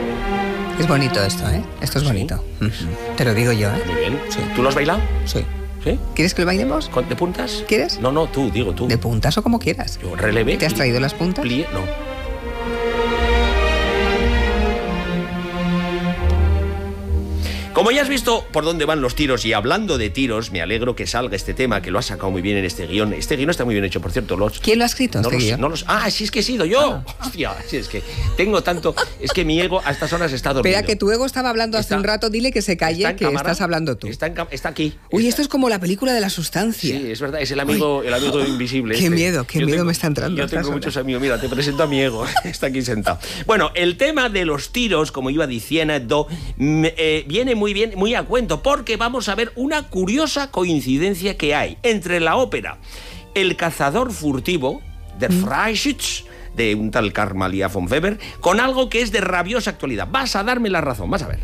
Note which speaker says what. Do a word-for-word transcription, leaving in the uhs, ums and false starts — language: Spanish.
Speaker 1: Es bonito esto, ¿eh? Esto es bonito.
Speaker 2: ¿Sí?
Speaker 1: Uh-huh. Te lo digo yo, ¿eh?
Speaker 2: Muy bien.
Speaker 1: Sí.
Speaker 2: ¿Tú lo has bailado?
Speaker 1: Sí.
Speaker 2: ¿Sí?
Speaker 1: ¿Quieres que lo bailemos?
Speaker 2: ¿Con- ¿De puntas?
Speaker 1: ¿Quieres?
Speaker 2: No, no, tú, digo tú.
Speaker 1: ¿De puntas o como quieras?
Speaker 2: Yo relevé.
Speaker 1: ¿Te has traído las puntas?
Speaker 2: Plié, no. Como ya has visto por dónde van los tiros, y hablando de tiros, me alegro que salga este tema, que lo has sacado muy bien en este guión. Este guión está muy bien hecho, por cierto. Los,
Speaker 1: ¿Quién lo ha escrito,
Speaker 2: no
Speaker 1: este
Speaker 2: los,
Speaker 1: guión?
Speaker 2: no los, ah, sí, es que he sido yo. Ah. Hostia, sí, es que tengo tanto... Es que mi ego a estas horas está dormido.
Speaker 1: Espera, que tu ego estaba hablando hace
Speaker 2: Está-
Speaker 1: un rato. Dile que se calle,
Speaker 2: ¿Está en
Speaker 1: que
Speaker 2: cámara?
Speaker 1: estás hablando tú.
Speaker 2: Está, en cam- está aquí.
Speaker 1: Uy,
Speaker 2: Está-
Speaker 1: esto es como la película de La Sustancia.
Speaker 2: Sí, es verdad, es el amigo, el amigo invisible.
Speaker 1: Qué
Speaker 2: este.
Speaker 1: miedo, qué
Speaker 2: Yo
Speaker 1: miedo
Speaker 2: tengo-
Speaker 1: me está entrando a
Speaker 2: Yo
Speaker 1: estas
Speaker 2: tengo muchos
Speaker 1: horas.
Speaker 2: amigos. Mira, te presento a mi ego. Está aquí sentado. Bueno, el tema de los tiros, como iba diciendo, mm, eh, viene muy bien, muy a cuento, porque vamos a ver una curiosa coincidencia que hay entre la ópera El cazador furtivo, Der Freischütz, de un tal Carl Maria von Weber, con algo que es de rabiosa actualidad. Vas a darme la razón, vas a ver.